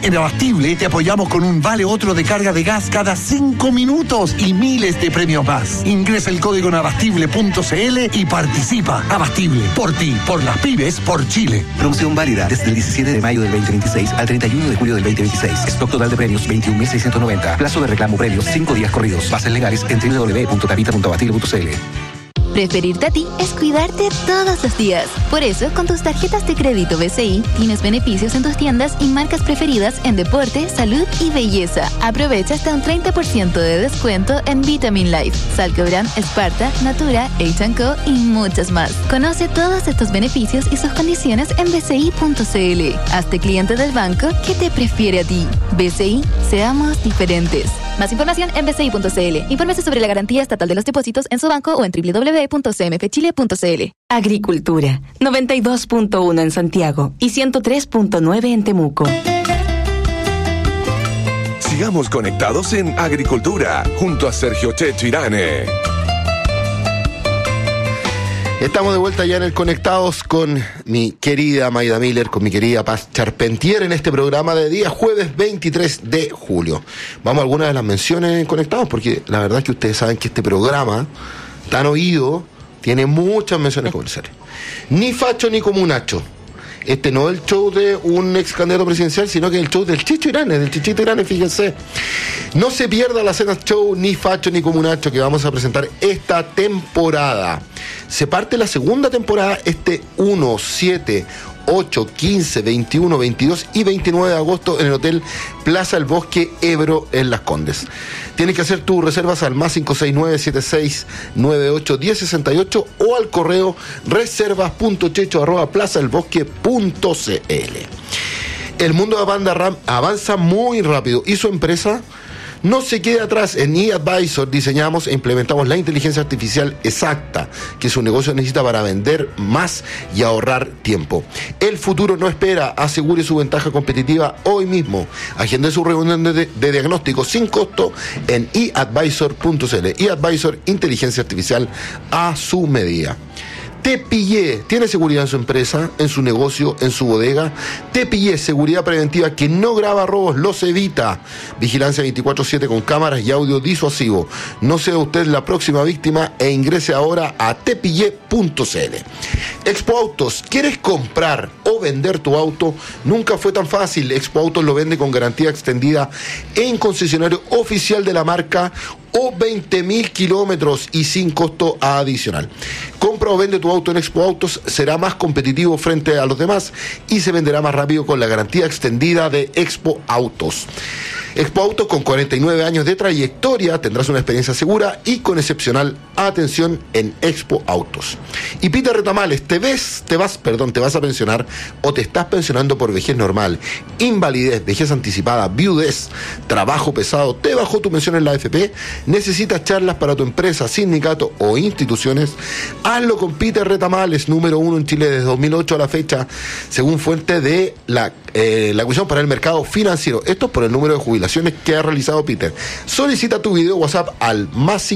En Abastible te apoyamos con un vale otro de carga de gas cada 5 minutos y miles de premios más. Ingresa el código en abastible.cl y participa. Abastible, por ti, por las pymes, por Chile. Promoción válida desde el 17 de mayo del 2026 al 31 de julio del 2026. Stock total de premios 21.690. Plazo de reclamo premios 5 días corridos. Bases legales en www.tapita.abastible.cl. Preferirte a ti es cuidarte todos los días. Por eso, con tus tarjetas de crédito BCI, tienes beneficios en tus tiendas y marcas preferidas en deporte, salud y belleza. Aprovecha hasta un 30% de descuento en Vitamin Life, Salcobran, Esparta, Natura, H&Co y muchas más. Conoce todos estos beneficios y sus condiciones en bci.cl. Hazte cliente del banco que te prefiere a ti. BCI, seamos diferentes. Más información en bci.cl. Infórmese sobre la garantía estatal de los depósitos en su banco o en www.cmfchile.cl. Agricultura, 92.1 en Santiago y 103.9 en Temuco. Sigamos conectados en Agricultura, junto a Sergio Checho Irane. Estamos de vuelta ya en el Conectados con mi querida Mayda Miller, con mi querida Paz Charpentier en este programa de día jueves 23 de julio. Vamos a algunas de las menciones en Conectados, porque la verdad es que ustedes saben que este programa, tan oído, tiene muchas menciones comerciales. Ni facho ni comunacho. Este no es el show de un ex candidato presidencial, sino que es el show del Chicho Irane, del Chichito Irane, fíjense. No se pierda la cena show ni facho ni comunacho que vamos a presentar esta temporada. Se parte la segunda temporada este 1, 7, 8, 15, 21, 22 y 29 de agosto en el Hotel Plaza El Bosque Ebro en Las Condes. Tienes que hacer tus reservas al más 569-7698-1068 o al correo reservas.checho@plazaelbosque.cl. El mundo de Banda RAM avanza muy rápido y su empresa no se quede atrás. En eAdvisor diseñamos e implementamos la inteligencia artificial exacta que su negocio necesita para vender más y ahorrar tiempo. El futuro no espera. Asegure su ventaja competitiva hoy mismo. Agende su reunión de diagnóstico sin costo en eAdvisor.cl. eAdvisor, inteligencia artificial a su medida. Tepillé, ¿tiene seguridad en su empresa, en su negocio, en su bodega? Tepillé, seguridad preventiva que no graba robos, los evita. Vigilancia 24/7 con cámaras y audio disuasivo. No sea usted la próxima víctima e ingrese ahora a tepillé.cl. Expo Autos, ¿quieres comprar o vender tu auto? Nunca fue tan fácil. Expo Autos lo vende con garantía extendida en concesionario oficial de la marca o 20.000 kilómetros y sin costo adicional. Compra o vende tu auto en Expo Autos, será más competitivo frente a los demás y se venderá más rápido con la garantía extendida de Expo Autos. Expo Autos, con 49 años de trayectoria, tendrás una experiencia segura y con excepcional atención en Expo Autos. Y Peter Retamales, te vas a pensionar o te estás pensionando por vejez normal, invalidez, vejez anticipada, viudez, trabajo pesado, te bajó tu pensión en la AFP, necesitas charlas para tu empresa, sindicato o instituciones, hazlo con Peter Retamales, número 1 en Chile desde 2008 a la fecha, según fuente de la Comisión para el Mercado Financiero. Esto es por el número de jubilaciones que ha realizado Peter. Solicita tu video WhatsApp al más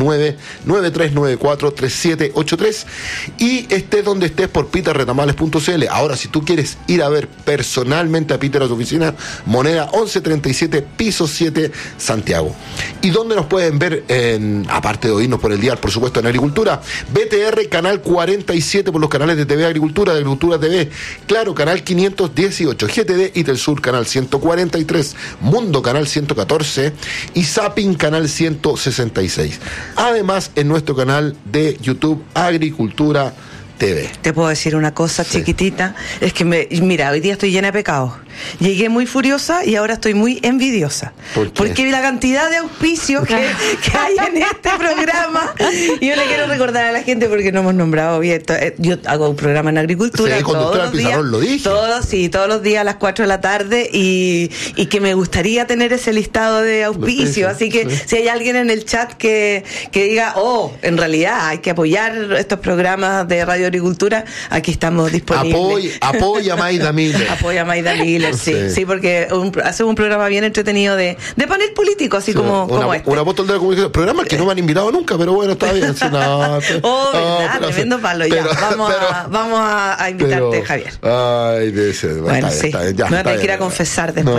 569-9394-3783 y estés donde estés por peterretamales.cl. Ahora, si tú quieres ir a ver personalmente a Peter a su oficina, Moneda 1137, piso 7, Santiago. ¿Y dónde nos pueden ver? Aparte de oírnos por el dial, por supuesto, en Agricultura, BTR, canal 47 por los canales de TV Agricultura, de Agricultura TV, Claro, canal 518, GTD y Telsur, canal 143, Mundo, canal 114 y Zapping, canal 166. Además, en nuestro canal de YouTube, Agricultura TV. Te puedo decir una cosa chiquitita, es que mira, hoy día estoy llena de pecados. Llegué muy furiosa y ahora estoy muy envidiosa. ¿Por qué? Porque la cantidad de auspicios que hay en este programa, y yo le quiero recordar a la gente porque no hemos nombrado bien. Yo hago un programa en Agricultura todos los días, todos los días a las 4 de la tarde y que me gustaría tener ese listado de auspicios. Así que si hay alguien en el chat que diga, en realidad hay que apoyar estos programas de Radio Agricultura, aquí estamos disponibles. Apoya a Mayda Miller. Apoya a Mayda Miller, sí, porque hace un programa bien entretenido de panel político, así como este. Un apóstol de la comunicación. Programas que no me han invitado nunca, pero bueno, está bien. Tremendo palo, ya. Vamos a invitarte, Javier. Ay, de ese. Bueno, sí. No te quiero confesar después.